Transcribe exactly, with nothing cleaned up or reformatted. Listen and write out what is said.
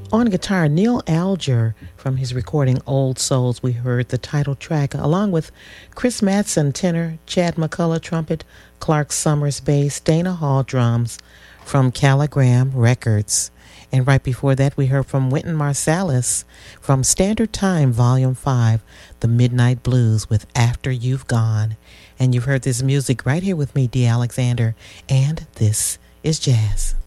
On guitar, Neil Alger from his recording Old Souls. We heard the title track along with Chris Matson tenor, Chad McCullough trumpet, Clark Summers bass, Dana Hall drums from Caligram Records. And right before that, we heard from Wynton Marsalis from Standard Time Volume five, The Midnight Blues with After You've Gone. And you've heard this music right here with me, Dee Alexander, and this is Jazz.